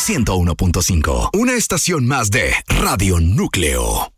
101.5. Una estación más de Radio Núcleo.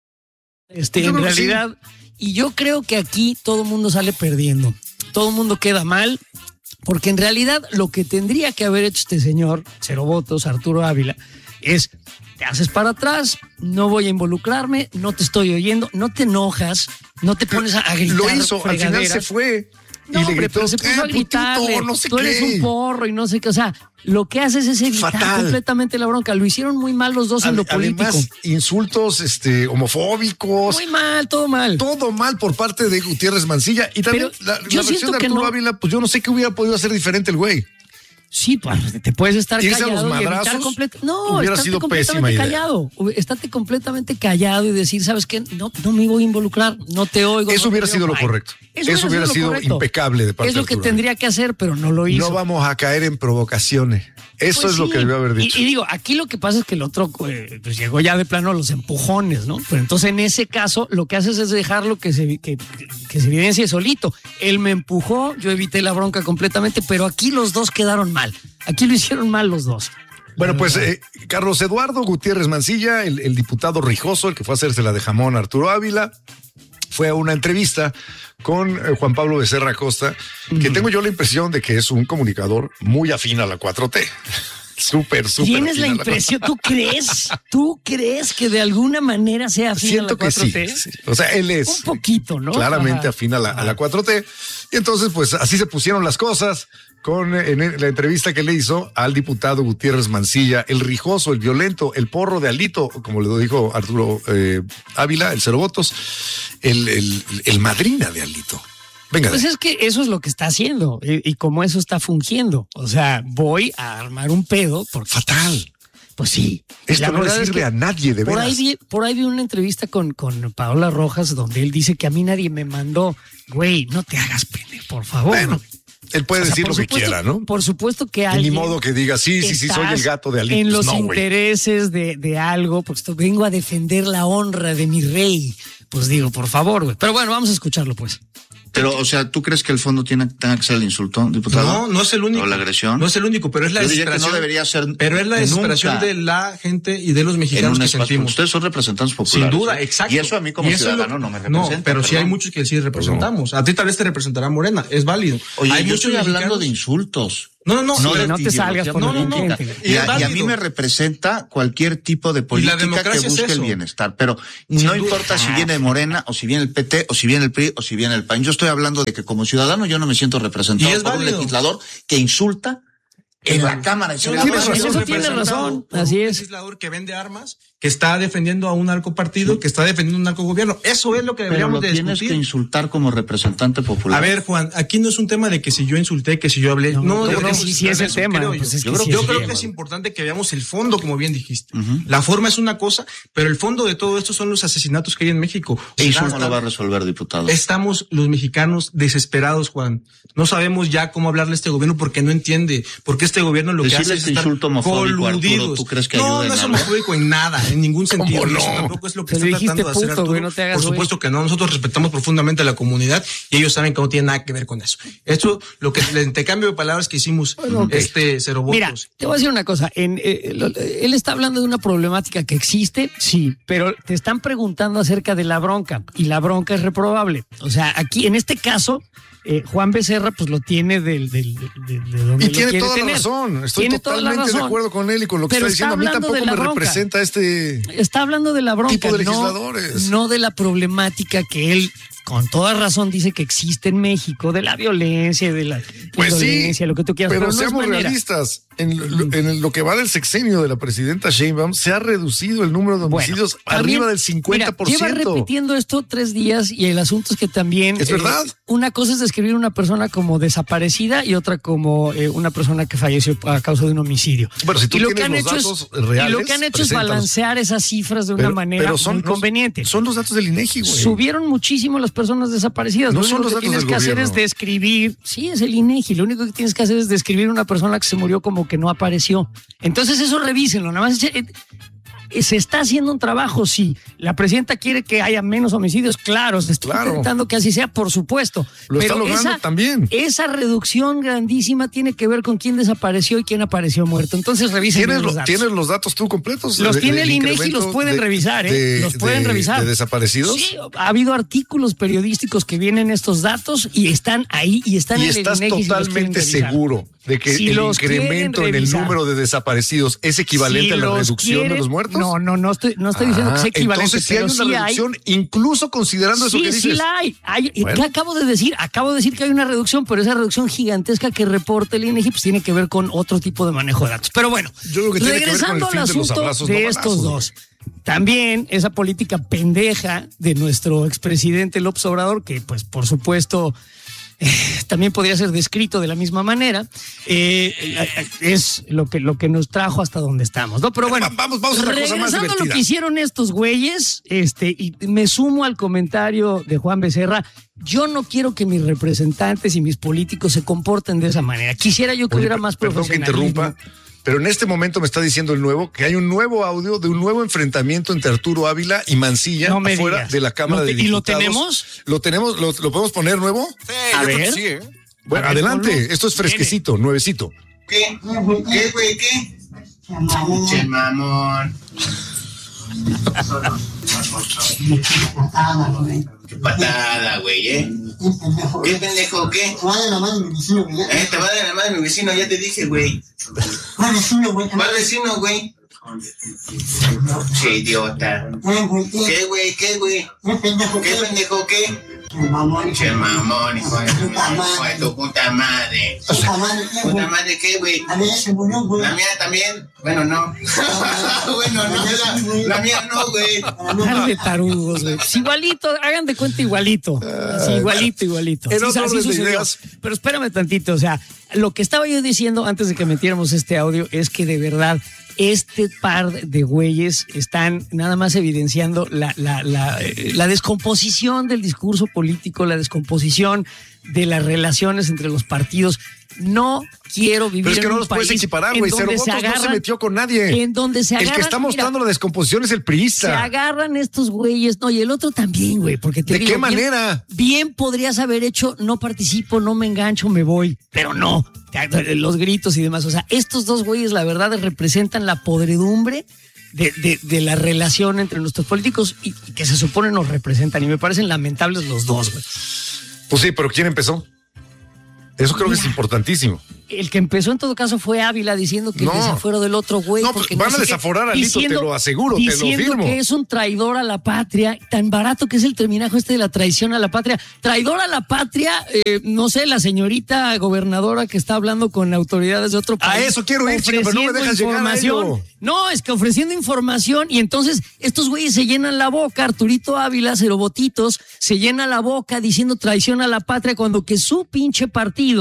En realidad, y yo creo que aquí todo el mundo sale perdiendo. Todo el mundo queda mal, porque en realidad lo que tendría que haber hecho este señor, Cero Votos, Arturo Ávila, es: te haces para atrás, no voy a involucrarme, no te estoy oyendo, no te enojas, no te pones a gritar. Lo hizo, fregaderas. al final se fue. No, y le hombre, gritó, pero se puso a gritarle, putito, no sé tú eres un porro y no sé qué. O sea, lo que haces es evitar completamente la bronca. Lo hicieron muy mal los dos en lo político. Además, insultos homofóbicos. Muy mal, todo mal. Todo mal por parte de Gutiérrez Mancilla. Y también la versión de Arturo Ávila, pues yo no sé qué hubiera podido hacer diferente el güey. Sí, pues te puedes estar irse callado a los madrazos, y evitar completamente. No, hubiera sido pésima idea. Callado. Estate completamente callado y decir, ¿sabes qué? No me voy a involucrar, no te oigo. Eso hubiera sido lo correcto. Eso hubiera sido impecable de parte de Es lo que tendría que hacer, pero no lo hizo. No vamos a caer en provocaciones. Eso es lo que debió haber dicho. Y digo, aquí lo que pasa es que el otro pues llegó ya de plano a los empujones, ¿no? Pero entonces en ese caso lo que haces es dejarlo que se evidencie solito. Él me empujó, yo evité la bronca completamente, pero aquí los dos quedaron mal. Aquí lo hicieron mal los dos. Bueno, pues Carlos Eduardo Gutiérrez Mancilla, el diputado rijoso, el que fue a hacerse la de jamón a Arturo Ávila, fue a una entrevista con Juan Pablo Becerra Costa, que tengo yo la impresión de que es un comunicador muy afín a la 4T. Súper. ¿Tienes la impresión? ¿Tú crees que de alguna manera sea afín a la 4T? Sí. O sea, él es un poquito, ¿no? Claramente afín a la 4T. Y entonces, pues así se pusieron las cosas en la entrevista que le hizo al diputado Gutiérrez Mancilla, el rijoso, el violento, el porro de Alito, como le dijo Arturo Ávila, el Cero Votos, el madrina de Alito. Venga. Pues es que eso es lo que está haciendo y como eso está fungiendo. O sea, voy a armar un pedo. Fatal. Pues sí. Esto no le sirve a nadie, de veras. Por ahí vi una entrevista con Paola Rojas donde él dice que a mí nadie me mandó. Güey, no te hagas pendejo, por favor. Bueno, él puede decir lo que quiera, ¿no? Por supuesto que alguien... Ni modo que diga, sí, soy el gato de Alito. En los intereses de algo, porque vengo a defender la honra de mi rey. Pues digo, por favor, güey. Pero bueno, vamos a escucharlo, pues. Pero, o sea, ¿tú crees que el fondo tenga que ser el insulto, diputado? No es el único. ¿O la agresión? No es el único, pero es la desesperación. No debería ser. Pero es la desesperación de la gente y de los mexicanos que sentimos. Ustedes son representantes populares. Sin duda, exacto. Y eso a mí como ciudadano no me representa. No, pero sí hay muchos que sí representamos. A ti tal vez te representará Morena, es válido. Oye, yo estoy hablando de insultos. No te salgas por no. Y a mí me representa cualquier tipo de política que busque el bienestar, pero no importa si viene de Morena o si viene el PT o si viene el PRI o si viene el PAN. Yo estoy hablando de que como ciudadano yo no me siento representado por un legislador que insulta en la Cámara de Senadores. Eso tiene razón. Así es. Un legislador que vende armas, que está defendiendo a un narcopartido, que está defendiendo un narcogobierno. Eso es lo que deberíamos de discutir. Tienes que insultar como representante popular. A ver, Juan, aquí no es un tema de que si yo insulté, que si yo hablé. No, sí es el tema. Yo creo que es importante que veamos el fondo, como bien dijiste. La forma es una cosa, pero el fondo de todo esto son los asesinatos que hay en México. ¿Eso no lo va a resolver, diputado? Estamos los mexicanos desesperados, Juan. No sabemos ya cómo hablarle a este gobierno porque no entiende, porque este gobierno lo que hace es estar coludidos. Arturo, ¿tú crees que no es homofóbico en nada, en ningún sentido. No? Eso tampoco es lo que está tratando de hacer Arturo. Por supuesto que no. Nosotros respetamos profundamente a la comunidad y ellos saben que no tiene nada que ver con eso. Esto, el intercambio de palabras que hicimos, Cero Votos. Mira, te voy a decir una cosa. Él está hablando de una problemática que existe, sí, pero te están preguntando acerca de la bronca y la bronca es reprobable. O sea, aquí, en este caso, Juan Becerra pues lo tiene de donde y tiene toda la razón. Estoy totalmente de acuerdo con él y con lo que está diciendo. A mí tampoco me representa está hablando de la bronca, tipo de legisladores. No de la problemática que él con toda razón dice que existe en México, de la violencia, de la violencia, lo que tú quieras. Pero seamos realistas. En lo que va del sexenio de la presidenta Sheinbaum, se ha reducido el número de homicidios arriba del 50%. Mira, lleva repitiendo esto 3 días y el asunto es que también... Es verdad. Una cosa es describir a una persona como desaparecida y otra como una persona que falleció a causa de un homicidio. Bueno, si tú tienes los datos reales... Y lo que han hecho es balancear esas cifras de una manera muy conveniente. Son los datos del INEGI, güey. Subieron muchísimo las personas desaparecidas. No son los datos del gobierno. Lo único que tienes que hacer es describir... Sí, es el INEGI. Lo único que tienes que hacer es describir una persona que se murió como que no apareció. Entonces eso revísenlo, nada más se está haciendo un trabajo. Sí, la presidenta quiere que haya menos homicidios, claro, se está intentando que así sea, por supuesto. Lo está logrando también. Esa reducción grandísima tiene que ver con quién desapareció y quién apareció muerto. Entonces revisen los datos. ¿Tienes los datos tú completos? Los tiene el INEGI, los pueden revisar, los pueden revisar. ¿De desaparecidos? Sí, ha habido artículos periodísticos que vienen estos datos y están ahí y están en el INEGI. ¿Y estás totalmente seguro de que el incremento en el número de desaparecidos es equivalente a la reducción de los muertos? No estoy diciendo que sea equivalente. Entonces sí hay una reducción, incluso considerando eso que dices. Sí la hay. Bueno. ¿Qué acabo de decir? Acabo de decir que hay una reducción, pero esa reducción gigantesca que reporta el INEGI pues tiene que ver con otro tipo de manejo de datos. Pero bueno, regresando al asunto de estos dos. También esa política pendeja de nuestro expresidente López Obrador, que pues por supuesto también podría ser descrito de la misma manera, es lo que nos trajo hasta donde estamos, ¿no? Pero bueno, vamos a otra cosa más divertida. Regresando a lo que hicieron estos güeyes, y me sumo al comentario de Juan Becerra, yo no quiero que mis representantes y mis políticos se comporten de esa manera. Quisiera yo que hubiera más profesionalismo. Perdón que interrumpa. Pero en este momento me está diciendo el nuevo que hay un nuevo audio de un nuevo enfrentamiento entre Arturo Ávila y Mancilla afuera de la Cámara de Diputados. ¿Y lo tenemos? ¿Lo tenemos? ¿Lo podemos poner nuevo? Sí, a ver. Sí, Bueno, adelante. Esto es fresquecito, nuevecito. ¿Qué? ¿Qué, güey? ¿Qué? Che, mamón. Qué patada, güey, ¿Qué pendejo, qué? Te va a dar la mano mi vecino, güey. Te va a dar la mano mi vecino, ya te dije, güey. ¿Cuál vecino, güey? ¿Cuál vecino, güey? Che, idiota. ¿Qué, güey? ¿Qué, güey? ¿Qué pendejo, qué? ¿Pendejo, qué? Mamón. Che, mamón, hijo de tu puta madre. ¿Puta madre qué, güey? A ver, se murió, güey. ¿La mía también? Bueno, no. Bueno, no, la mía no, güey. Par de tarugos, güey. Pues igualito, hagan de cuenta igualito. Así, igualito. Así sucedió. Pero espérame tantito, o sea, lo que estaba yo diciendo antes de que metiéramos este audio es que de verdad este par de güeyes están nada más evidenciando la descomposición del discurso político, la descomposición de las relaciones entre los partidos. No quiero vivir pero es que en no un los país puedes equiparar, güey. Cero Votos no se metió con nadie. En donde se agarran, el que está mostrando la descomposición es el priista. Se agarran estos güeyes. No, y el otro también, güey. Porque te ¿De digo, qué manera? Bien podrías haber hecho, no participo, no me engancho, me voy. Pero no. Los gritos y demás. O sea, estos dos güeyes, la verdad, representan la podredumbre de la relación entre nuestros políticos y que se supone nos representan. Y me parecen lamentables los dos, güey. Pues sí, pero ¿quién empezó? Eso creo que es importantísimo. El que empezó en todo caso fue Ávila diciendo que el desafuero del otro güey. No, porque van a desaforar a Lito, te lo aseguro, te lo firmo. Diciendo que es un traidor a la patria, tan barato que es el terminajo de la traición a la patria. Traidor a la patria, no sé, la señorita gobernadora que está hablando con autoridades de otro país. A eso quiero ir, chica, pero no me dejas llegar a ello. No, es que ofreciendo información y entonces estos güeyes se llenan la boca, Arturito Ávila, Cerobotitos, se llena la boca diciendo traición a la patria cuando que su pinche partido